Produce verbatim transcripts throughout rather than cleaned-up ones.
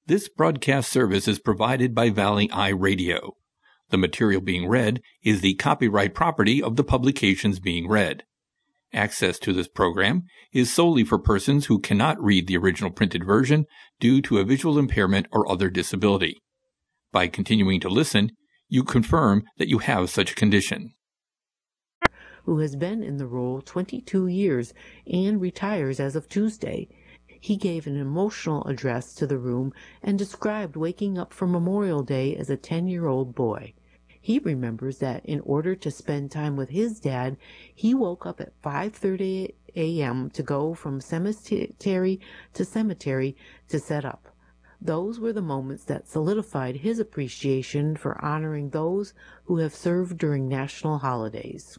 This broadcast service is provided by Valley Eye Radio. The material being read is the copyright property of the publications being read. Access to this program is solely for persons who cannot read the original printed version due to a visual impairment or other disability. By continuing to listen, you confirm that you have such a condition. Who has been in the role twenty-two years and retires as of Tuesday. He gave an emotional address to the room and described waking up for Memorial Day as a ten-year-old boy. He remembers that in order to spend time with his dad, he woke up at five thirty a.m. to go from cemetery to cemetery to set up. Those were the moments that solidified his appreciation for honoring those who have served during national holidays.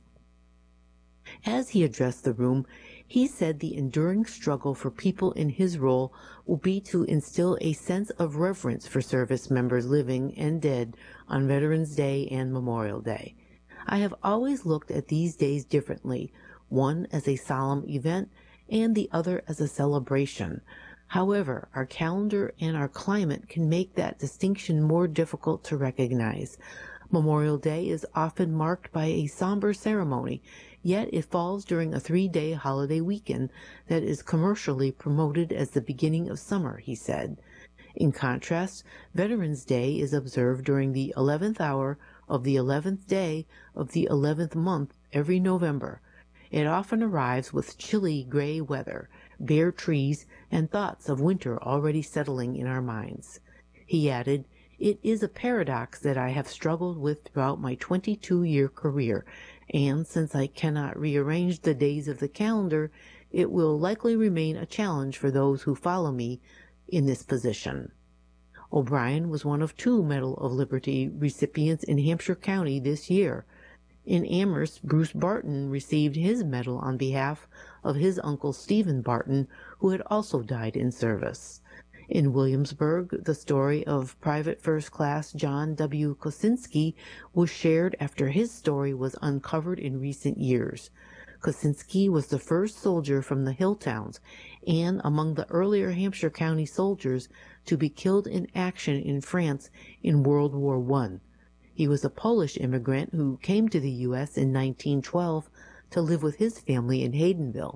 As he addressed the room, he said the enduring struggle for people in his role will be to instill a sense of reverence for service members living and dead on Veterans Day and Memorial Day. I have always looked at these days differently, one as a solemn event and the other as a celebration. However, our calendar and our climate can make that distinction more difficult to recognize. Memorial Day is often marked by a somber ceremony, yet it falls during a three-day holiday weekend that is commercially promoted as the beginning of summer, he said. In contrast, Veterans Day is observed during the eleventh hour of the eleventh day of the eleventh month every November. It often arrives with chilly gray weather, bare trees, and thoughts of winter already settling in our minds. He added, "It is a paradox that I have struggled with throughout my twenty-two-year career, and since I cannot rearrange the days of the calendar, it will likely remain a challenge for those who follow me in this position." O'Brien was one of two Medal of Liberty recipients in Hampshire County this year. In Amherst, Bruce Barton received his medal on behalf of his uncle Stephen Barton, who had also died in service. In Williamsburg, the story of Private First Class John W. Kosinski was shared after his story was uncovered in recent years. Kosinski was the first soldier from the hill towns and among the earlier Hampshire County soldiers to be killed in action in France in World War One. He was a Polish immigrant who came to the U S in nineteen twelve to live with his family in Haydenville.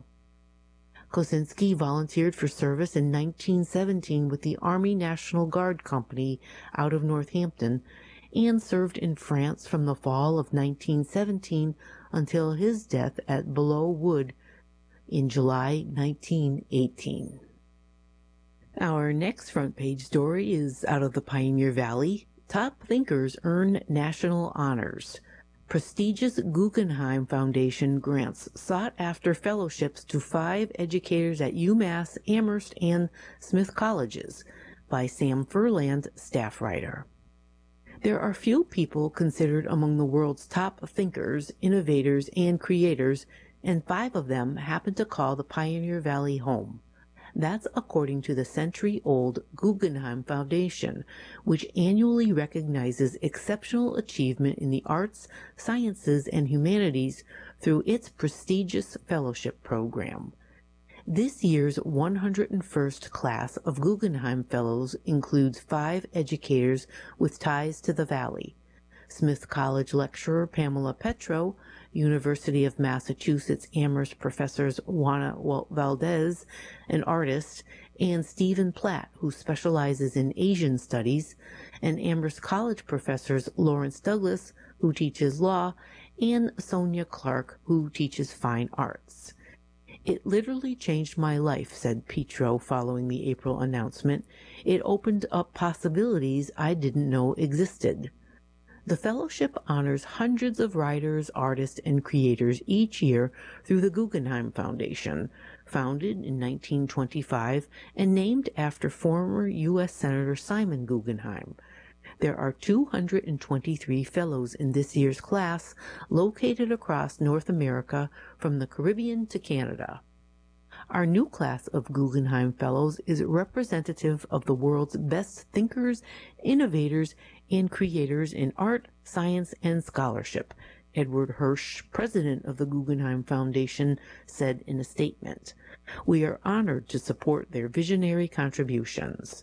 Kosinski volunteered for service in nineteen seventeen with the Army National Guard Company out of Northampton and served in France from the fall of nineteen seventeen until his death at Belleau Wood in July nineteen eighteen. Our next front page story is out of the Pioneer Valley. Top thinkers earn national honors. Prestigious Guggenheim Foundation grants sought-after fellowships to five educators at UMass, Amherst, and Smith Colleges, by Sam Furland, staff writer. There are few people considered among the world's top thinkers, innovators, and creators, and five of them happen to call the Pioneer Valley home. That's according to the century-old Guggenheim Foundation, which annually recognizes exceptional achievement in the arts, sciences, and humanities through its prestigious fellowship program. This year's one hundred first class of Guggenheim Fellows includes five educators with ties to the Valley: Smith College lecturer Pamela Petro, University of Massachusetts Amherst professors Juana Valdez, an artist, and Stephen Platt, who specializes in Asian studies, and Amherst College professors Lawrence Douglas, who teaches law, and Sonia Clark, who teaches fine arts. "It literally changed my life," said Petro following the April announcement. "It opened up possibilities I didn't know existed." The fellowship honors hundreds of writers, artists, and creators each year through the Guggenheim Foundation, founded in nineteen twenty-five and named after former U S Senator Simon Guggenheim. There are two hundred twenty-three fellows in this year's class, located across North America from the Caribbean to Canada. Our new class of Guggenheim Fellows is representative of the world's best thinkers, innovators, and creators in art, science, and scholarship, Edward Hirsch, president of the Guggenheim Foundation, said in a statement. "We are honored to support their visionary contributions."